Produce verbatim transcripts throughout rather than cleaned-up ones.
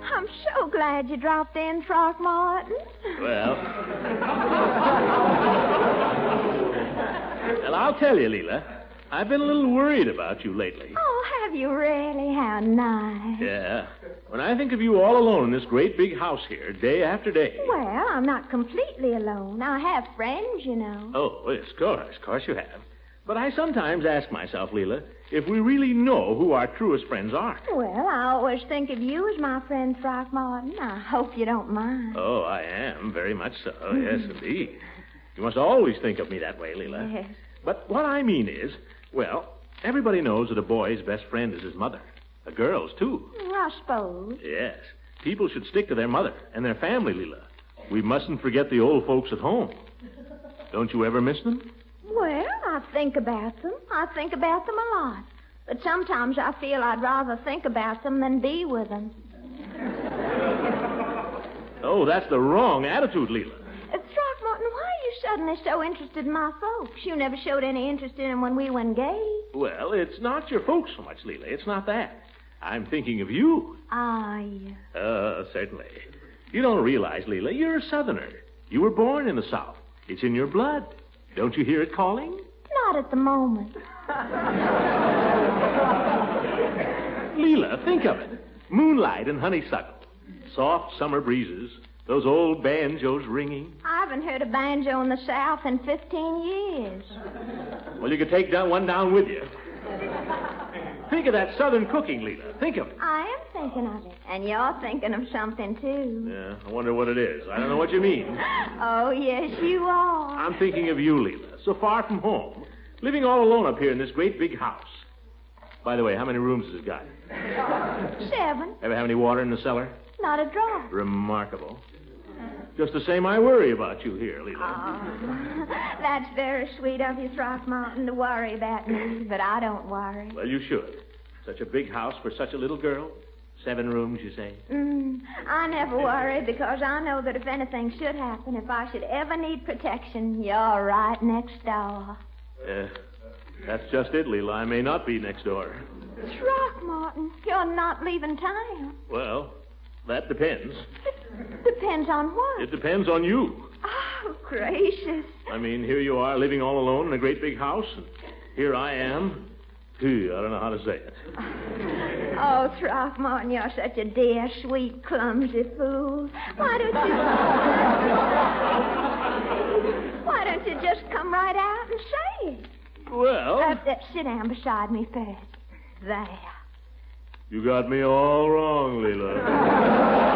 I'm so glad you dropped in, Throckmorton. Well... well, I'll tell you, Leela. I've been a little worried about you lately. Oh, have you really? How nice. Yeah. When I think of you all alone in this great big house here, day after day... Well, I'm not completely alone. I have friends, you know. Oh, yes, of course. Of course you have. But I sometimes ask myself, Leela, if we really know who our truest friends are. Well, I always think of you as my friend, Throckmorton. I hope you don't mind. Oh, I am. Very much so. Yes, indeed. You must always think of me that way, Leela. Yes. But what I mean is, well, everybody knows that a boy's best friend is his mother. A girl's, too. I suppose. Yes. People should stick to their mother and their family, Leela. We mustn't forget the old folks at home. Don't you ever miss them? Well, I think about them. I think about them a lot. But sometimes I feel I'd rather think about them than be with them. Oh, that's the wrong attitude, Leela. Uh, Throckmorton, why are you suddenly so interested in my folks? You never showed any interest in them when we were engaged. Well, it's not your folks so much, Leela. It's not that. I'm thinking of you. Ah, yeah. Uh, certainly. You don't realize, Leela, you're a Southerner. You were born in the South. It's in your blood. Don't you hear it calling? Not at the moment. Leela, think of it. Moonlight and honeysuckle. Soft summer breezes. Those old banjos ringing. I haven't heard a banjo in the South in fifteen years. Well, you could take down one down with you. Think of that Southern cooking, Leela. Think of it. I am thinking of it. And you're thinking of something, too. Yeah, I wonder what it is. I don't know what you mean. Oh, yes, you are. I'm thinking of you, Leela. So far from home. Living all alone up here in this great big house. By the way, how many rooms has it got? Seven. Ever have any water in the cellar? Not a drop. Remarkable. Just the same, I worry about you here, Leela. Oh, that's very sweet of you, Throckmorton, to worry about me, but I don't worry. Well, you should. Such a big house for such a little girl. Seven rooms, you say? Mm, I never worry because I know that if anything should happen, if I should ever need protection, you're right next door. Uh, that's just it, Leela. I may not be next door. Throckmorton, you're not leaving town. Well, that depends. It depends on what? It depends on you. Oh, gracious. I mean, here you are living all alone in a great big house, and here I am. Gee, I don't know how to say it. Oh, Throckmorton, you're such a dear, sweet, clumsy fool. Why don't you... Why don't you just come right out and say it? Well... Uh, uh, sit down beside me first. There. You got me all wrong, Leela.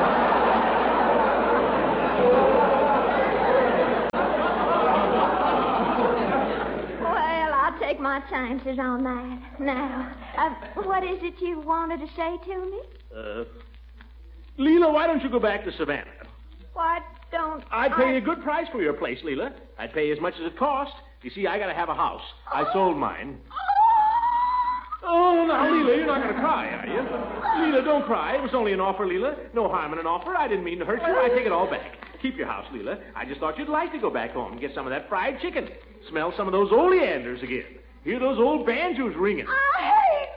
Take my chances on that. Now, uh, what is it you wanted to say to me? Uh, Leela, why don't you go back to Savannah? Why don't I'd pay I... you a good price for your place, Leela. I'd pay as much as it cost. You see, I gotta have a house. Oh. I sold mine. Oh, now, Leela, you're not gonna cry, are you? Leela, don't cry. It was only an offer, Leela. No harm in an offer. I didn't mean to hurt you. I take it all back. Keep your house, Leela. I just thought you'd like to go back home and get some of that fried chicken. Smell some of those oleanders again. Hear those old banjos ringing. I